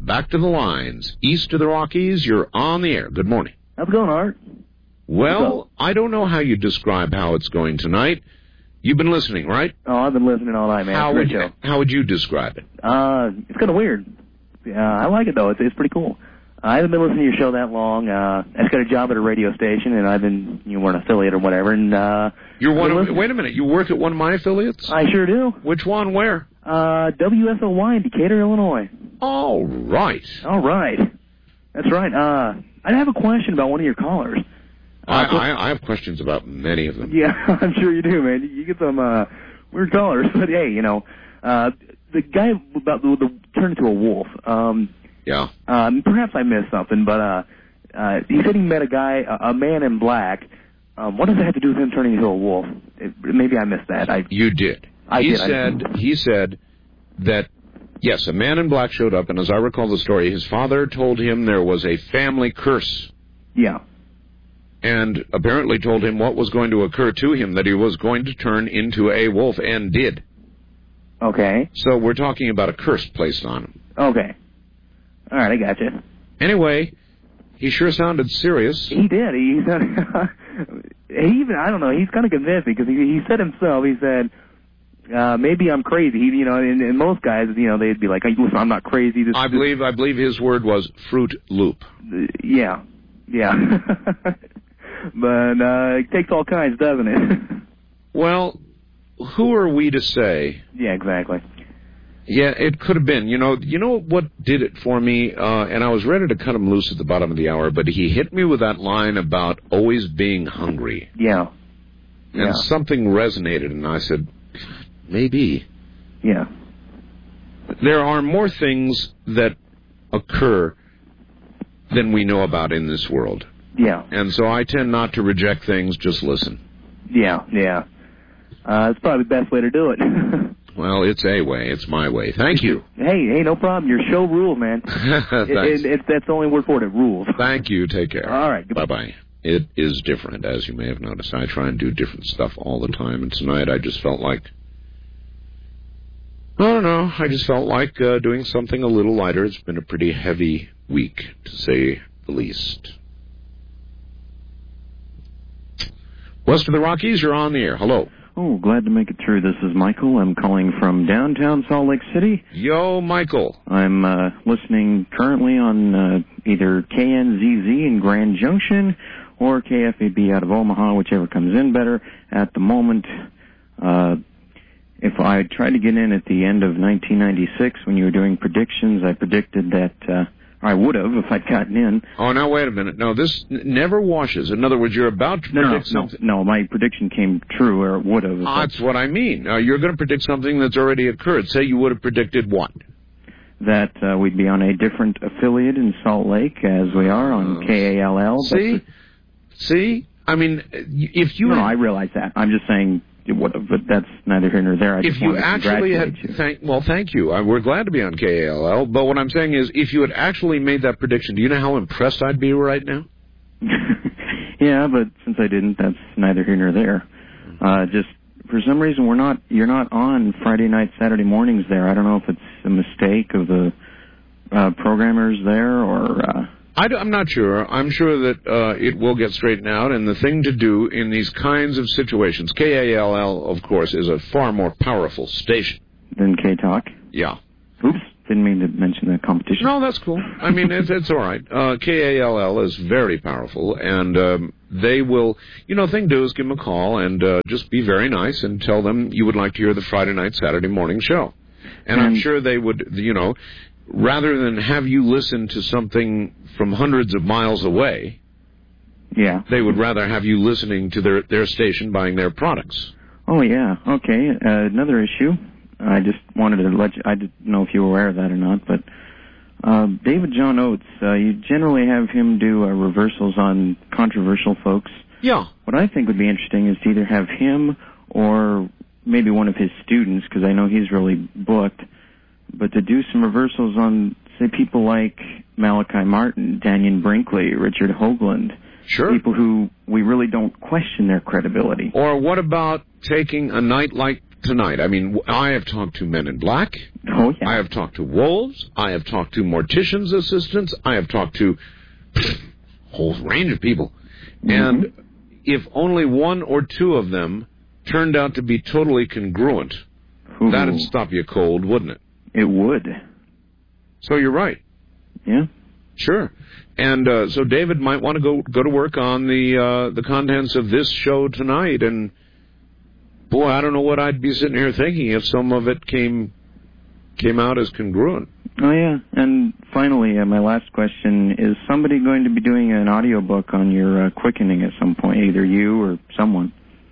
back to the lines. East of the Rockies, you're on the air. Good morning. How's it going, Art? Well, I don't know how you describe how it's going tonight. You've been listening, right? Oh, I've been listening all night, man. How would you describe it? It's kind of weird. I like it, though. It's pretty cool. I haven't been listening to your show that long. I just got a job at a radio station, and I've been, we're an affiliate or whatever. And you're one of. Wait a minute. You work at one of my affiliates? I sure do. Which one? Where? WSOY in Decatur, Illinois. All right. That's right. I have a question about one of your callers. I have questions about many of them. Yeah, I'm sure you do, man. You get some weird callers, but hey, the guy about the turn into a wolf. Yeah. Perhaps I missed something, but he said he met a man in black. What does that have to do with him turning into a wolf? Maybe I missed that. You did. He said that, yes, a man in black showed up, and as I recall the story, his father told him there was a family curse. Yeah. And apparently told him what was going to occur to him, that he was going to turn into a wolf, and did. Okay. So we're talking about a curse placed on him. Okay. All right, I got you. Anyway, he sure sounded serious. He did. He said, I don't know, he's kind of convinced because he said himself, he said, maybe I'm crazy. And most guys, they'd be like, hey, listen, I'm not crazy. I believe his word was Fruit Loop. Yeah. But it takes all kinds, doesn't it? Well, who are we to say? Yeah, exactly. Yeah, it could have been. You know what did it for me? And I was ready to cut him loose at the bottom of the hour, but he hit me with that line about always being hungry. Yeah. And something resonated, and I said, maybe. Yeah. There are more things that occur than we know about in this world. Yeah. And so I tend not to reject things, just listen. Yeah. It's probably the best way to do it. Well, it's a way. It's my way. Thank you. Hey, no problem. Your show rules, man. That's the only word for it. It rules. Thank you. Take care. All right. Bye-bye. It is different, as you may have noticed. I try and do different stuff all the time, and tonight I just felt like... I don't know. I just felt like doing something a little lighter. It's been a pretty heavy week, to say the least. West of the Rockies, you're on the air. Hello. Oh, glad to make it through. This is Michael. I'm calling from downtown Salt Lake City. Yo, Michael. I'm listening currently on either KNZZ in Grand Junction or KFAB out of Omaha, whichever comes in better. At the moment, if I tried to get in at the end of 1996 when you were doing predictions, I predicted that... I would have if I'd gotten in. Oh, now, wait a minute. No, this never washes. In other words, you're about to predict something. No, my prediction came true, or it would have. That's what I mean. You're going to predict something that's already occurred. Say you would have predicted what? That we'd be on a different affiliate in Salt Lake, as we are on KALL. See? I mean, if you... No, I realize that. I'm just saying... It would have, but that's neither here nor there. If you actually had, thank you. We're glad to be on KALL. But what I'm saying is, if you had actually made that prediction, do you know how impressed I'd be right now? Yeah, but since I didn't, that's neither here nor there. Just for some reason, you're not on Friday night, Saturday mornings there. I don't know if it's a mistake of the programmers there or. I'm not sure. I'm sure that it will get straightened out, and the thing to do in these kinds of situations, KALL, of course, is a far more powerful station. Than K-Talk? Yeah. Oops, didn't mean to mention the competition. No, that's cool. I mean, it's all right. KALL is very powerful, and they will, thing to do is give them a call and just be very nice and tell them you would like to hear the Friday night, Saturday morning show. And I'm sure they would, rather than have you listen to something from hundreds of miles away, they would rather have you listening to their station, buying their products. Oh, yeah. Okay. Another issue. I just wanted to let you... I didn't know if you were aware of that or not, but David John Oates, you generally have him do reversals on controversial folks. Yeah. What I think would be interesting is to either have him or maybe one of his students, because I know he's really booked, but to do some reversals on, say, people like Malachi Martin, Daniel Brinkley, Richard Hoagland. Sure. People who we really don't question their credibility. Or what about taking a night like tonight. I mean, I have talked to Men in Black. Oh, yeah. I have talked to wolves. I have talked to morticians' assistants. I have talked to a whole range of people. Mm-hmm. And if only one or two of them turned out to be totally congruent, that'd stop you cold, wouldn't it? It would. So you're right. Yeah. Sure. And so David might want to go to work on the contents of this show tonight. And, boy, I don't know what I'd be sitting here thinking if some of it came out as congruent. Oh, yeah. And finally, my last question, is somebody going to be doing an audiobook on your quickening at some point, either you or someone?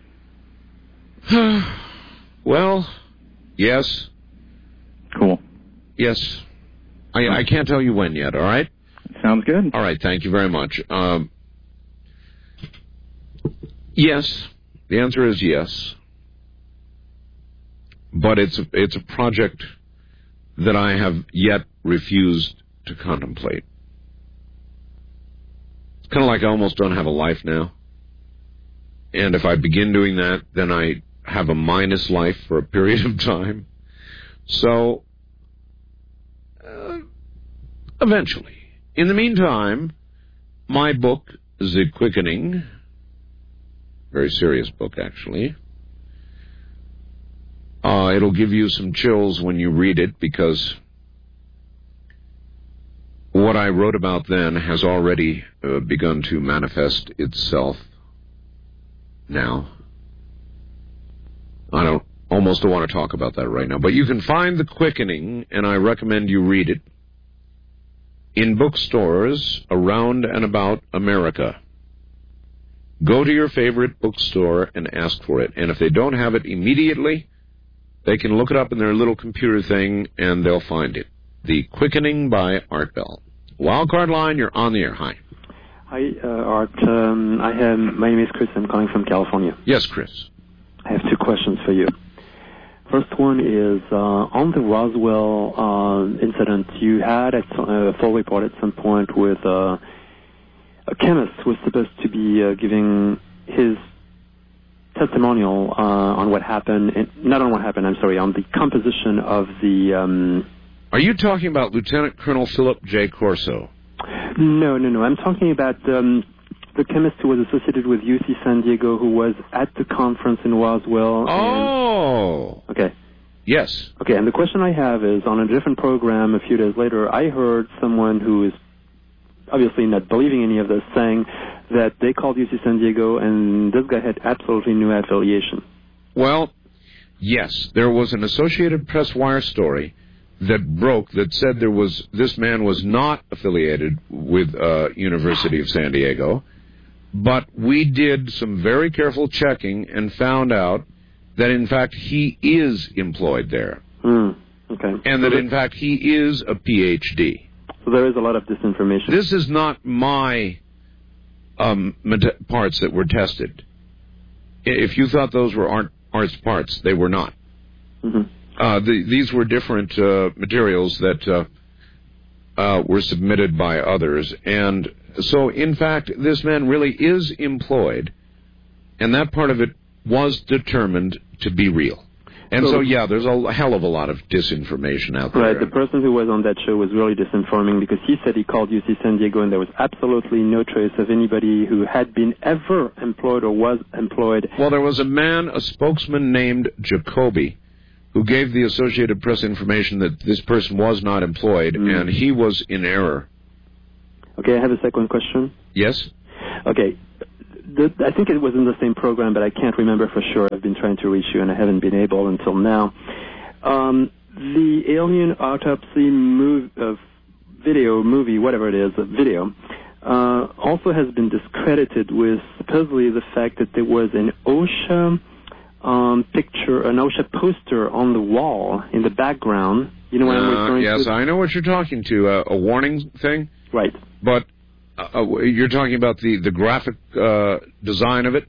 Well, yes. Cool. Yes. I can't tell you when yet, all right? Sounds good. All right, thank you very much. Yes. The answer is yes. But it's a project that I have yet refused to contemplate. It's kind of like I almost don't have a life now. And if I begin doing that, then I have a minus life for a period of time. So, eventually. In the meantime, my book, The Quickening, very serious book, actually. It'll give you some chills when you read it, because what I wrote about then has already begun to manifest itself now. I almost don't want to talk about that right now, but you can find The Quickening, and I recommend you read it, in bookstores around and about America. Go to your favorite bookstore and ask for it. And if they don't have it immediately, they can look it up in their little computer thing, and they'll find it. The Quickening by Art Bell. Wildcard line, you're on the air. Hi. Hi, Art. My name is Chris. I'm calling from California. Yes, Chris. I have two questions for you. First one is, on the Roswell incident, you had a full report at some point with a chemist who was supposed to be giving his testimonial on what happened, not on what happened, I'm sorry, on the composition of the... Are you talking about Lieutenant Colonel Philip J. Corso? No. I'm talking about the chemist who was associated with UC San Diego, who was at the conference in Roswell. Oh! Okay. Yes. Okay, and the question I have is, on a different program a few days later, I heard someone who is obviously not believing any of this saying that they called UC San Diego and this guy had absolutely no affiliation. Well, yes, there was an Associated Press wire story that broke that said this man was not affiliated with University of San Diego, but we did some very careful checking and found out that, in fact, he is employed there. Okay. And that, in fact, he is a Ph.D. So there is a lot of disinformation. This is not my parts that were tested. If you thought those were Art's parts, they were not. Mm-hmm. These were different materials that were submitted by others. And so, in fact, this man really is employed, and that part of it was determined to be real. And so, yeah, there's a hell of a lot of disinformation out there. Right, the person who was on that show was really disinforming because he said he called UC San Diego and there was absolutely no trace of anybody who had been ever employed or was employed. Well, there was a spokesman named Jacoby, who gave the Associated Press information that this person was not employed, and he was in error. Okay, I have a second question. Yes? Okay. I think it was in the same program, but I can't remember for sure. I've been trying to reach you, and I haven't been able until now. The alien autopsy movie, whatever it is, also has been discredited with supposedly the fact that there was an OSHA picture, an OSHA poster on the wall in the background. You know what I'm referring to? Yes, I know what you're talking to, a warning thing. Right. But you're talking about the graphic design of it?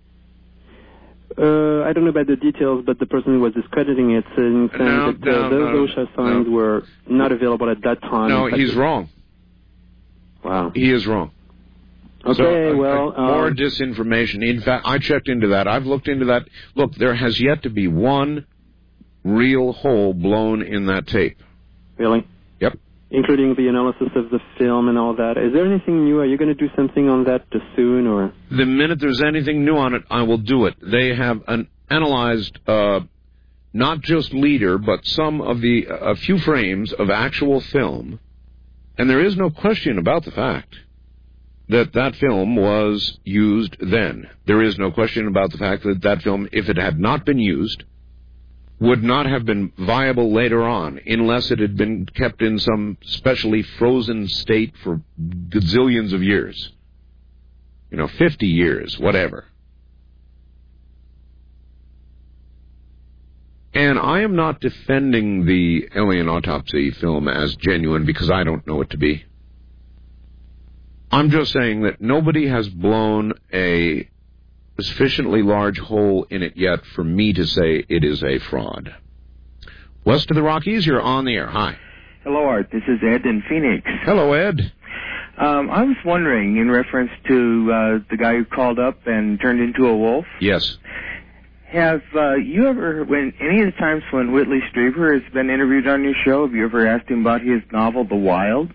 I don't know about the details, but the person who was discrediting it saying that those OSHA signs were not available at that time. No, he's wrong. Wow. He is wrong. Okay, so, more disinformation. In fact, I checked into that. I've looked into that. Look, there has yet to be one real hole blown in that tape. Really? Yep. Including the analysis of the film and all that. Is there anything new? Are you going to do something on that soon, or? The minute there's anything new on it, I will do it. They have analyzed not just leader, but some of a few frames of actual film, and there is no question about the fact that film was used then. There is no question about the fact that film, if it had not been used, would not have been viable later on unless it had been kept in some specially frozen state for gazillions of years. 50 years, whatever. And I am not defending the alien autopsy film as genuine because I don't know it to be. I'm just saying that nobody has blown a sufficiently large hole in it yet for me to say it is a fraud. West of the Rockies, you're on the air. Hi. Hello, Art. This is Ed in Phoenix. Hello, Ed. I was wondering, in reference to the guy who called up and turned into a wolf. Yes. Have you ever, when any of the times when Whitley Strieber has been interviewed on your show, have you ever asked him about his novel, The Wild?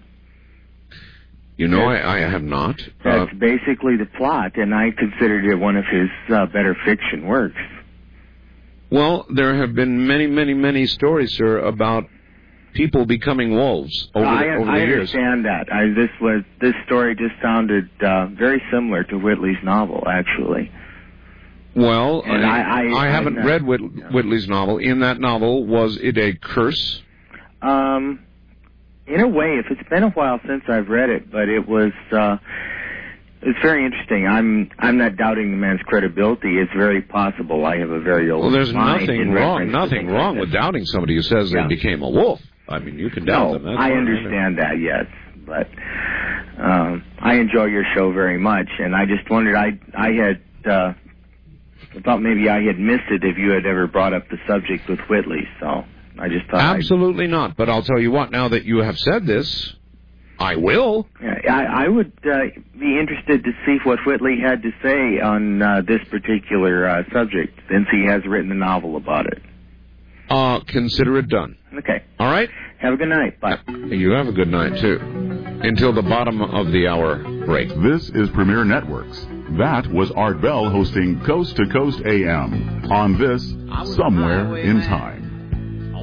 I have not. That's basically the plot, and I considered it one of his better fiction works. Well, there have been many, many, many stories, sir, about people becoming wolves over the years. I understand that. This story just sounded very similar to Whitley's novel, actually. Well, and I haven't read Whitley's novel. In that novel, was it a curse? In a way, if it's been a while since I've read it, but it was it's very interesting. I'm not doubting the man's credibility. It's very possible. I have a very old. Well, there's mind nothing wrong with doubting somebody who says they became a wolf. I mean, you can doubt them. That's I understand that, yes, but I enjoy your show very much, and I just wondered. I thought maybe I had missed it if you had ever brought up the subject with Whitley. So I just thought absolutely not. But I'll tell you what. Now that you have said this, I will. I would be interested to see what Whitley had to say on this particular subject, since he has written a novel about it. Consider it done. Okay. All right? Have a good night. Bye. You have a good night, too. Until the bottom of the hour break. This is Premier Networks. That was Art Bell hosting Coast to Coast AM on this Somewhere in Time.